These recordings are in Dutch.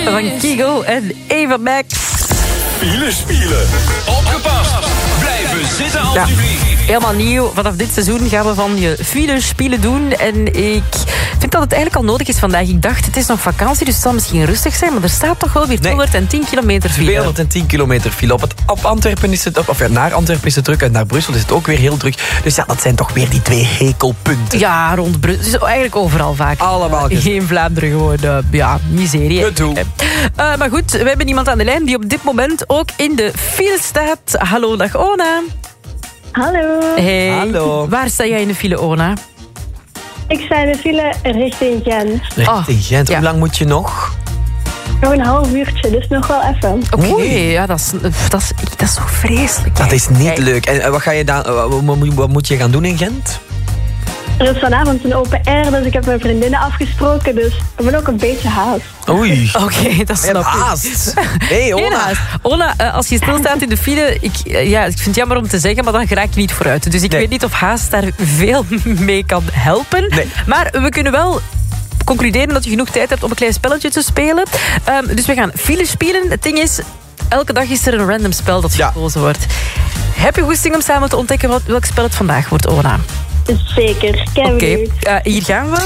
van Kegel en Eva Max. File spielen. Opgepast. Blijven zitten als u vliegt. Helemaal nieuw. Vanaf dit seizoen gaan we van je file spielen doen. En ik vind dat het eigenlijk al nodig is vandaag. Ik dacht, het is nog vakantie, dus het zal misschien rustig zijn. Maar er staat toch wel weer 210 kilometer file. 210 kilometer file. Op Antwerpen is het, naar Antwerpen is het druk. En naar Brussel is het ook weer heel druk. Dus ja, dat zijn toch weer die 2 hekelpunten. Ja, rond Brussel. Dus eigenlijk overal vaak. Allemaal. Geen Vlaanderen, gewoon miserie. Maar goed, we hebben iemand aan de lijn die op dit moment ook in de file staat. Hallo, dag Ona. Hallo. Hey. Hallo. Waar sta jij in de file, Ona? Ik sta in de file richting Gent. Richting Gent. Hoe lang moet je nog? Nog een half uurtje, dus nog wel even. Oké, ja, dat is toch vreselijk. Dat is niet leuk. En wat moet je gaan doen in Gent? Er is vanavond een open air, dus ik heb mijn vriendinnen afgesproken. Dus ik ben ook een beetje haast. Oei. Oké, dat snap ik. Haast. Hey, Ona. Geen haast. Ona, als je stilstaat in de file... Ik vind het jammer om te zeggen, maar dan raak je niet vooruit. Dus ik weet niet of haast daar veel mee kan helpen. Nee. Maar we kunnen wel concluderen dat je genoeg tijd hebt om een klein spelletje te spelen. Dus we gaan file spelen. Het ding is, elke dag is er een random spel dat gekozen wordt. Heb je goesting om samen te ontdekken welk spel het vandaag wordt, Ona? Zeker, Oké, hier gaan we.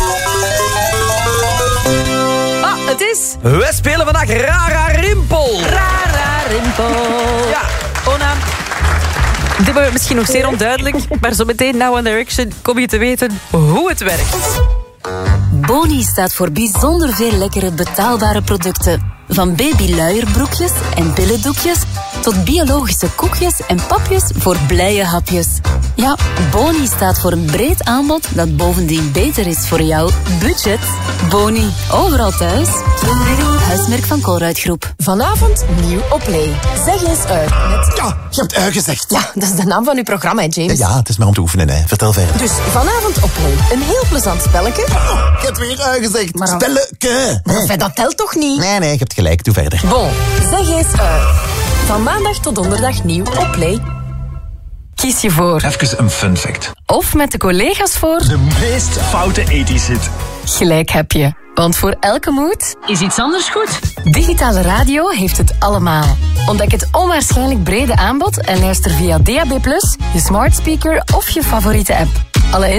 Het is... We spelen vandaag Rara Rimpel. Rara Rimpel. Ja. Ona, dit was misschien nog zeer onduidelijk, maar zo meteen na One Direction kom je te weten hoe het werkt. Boni staat voor bijzonder veel lekkere betaalbare producten. Van babyluierbroekjes en billendoekjes tot biologische koekjes en papjes voor blije hapjes. Ja, Boni staat voor een breed aanbod dat bovendien beter is voor jouw budget. Boni, overal thuis. Huismerk van Colruyt-groep. Vanavond nieuw op Play. Zeg eens uit. Ja, je hebt gezegd. Ja, dat is de naam van uw programma, hè, James. Ja, het is maar om te oefenen, hè. Vertel verder. Dus vanavond op Play. Een heel plezant spelletje. Je hebt weer gezegd. Maar spelleke. Maar dat telt toch niet? Nee, je hebt gelijk. Doe verder. Bon, zeg eens uit. Van maandag tot donderdag nieuw op Play. Kies je voor. Even een fun fact. Of met de collega's voor. De meest foute 80s hit. Gelijk heb je. Want voor elke moed is iets anders goed. Digitale radio heeft het allemaal. Ontdek het onwaarschijnlijk brede aanbod en luister via DAB+, je smart speaker of je favoriete app. Alle